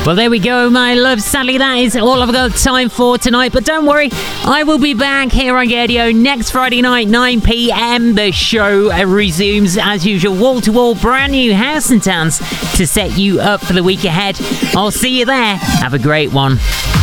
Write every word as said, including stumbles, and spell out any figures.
Well, there we go, my love. Sadly, that is all I've got time for tonight. But don't worry, I will be back here on Gaydio next Friday night, nine p.m. The show resumes as usual, wall-to-wall, brand new house and dance to set you up for the week ahead. I'll see you there. Have a great one.